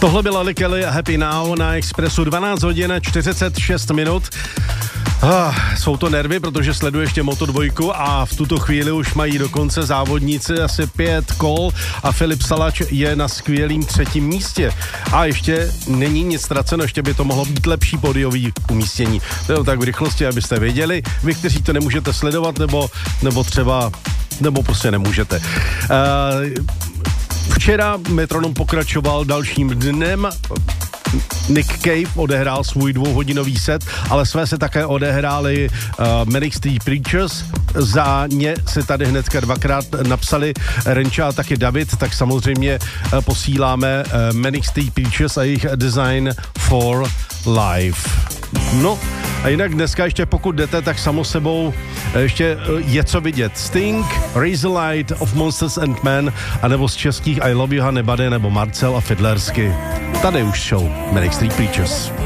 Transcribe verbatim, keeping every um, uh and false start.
Tohle byla Lee Kelly Happy Now na Expressu, dvanáct hodin čtyřicet šest minut. Ah, jsou to nervy, protože sleduje ještě Moto dva a v tuto chvíli už mají dokonce závodníci asi pět kol a Filip Salač je na skvělým třetím místě. A ještě není nic ztraceno, ještě by to mohlo být lepší pódiový umístění. To je tak v rychlosti, abyste věděli. Vy, kteří to nemůžete sledovat, nebo, nebo třeba, nebo prostě nemůžete. Uh, Včera Metronom pokračoval dalším dnem. Nick Cave odehrál svůj dvouhodinový set, ale své se také odehráli uh, Manic Street Preachers. Za ně se tady hnedka dvakrát napsali Renča a taky David, tak samozřejmě uh, posíláme uh, Manic Street Preachers a jejich Design for Life. No a jinak dneska ještě pokud jdete, tak samo sebou ještě je co vidět. Sting, Razorlight of Monsters and Men, anebo z českých I Love You Honey Buddy, nebo Marcel a Fidlersky. Tady už show Manic Street Preachers.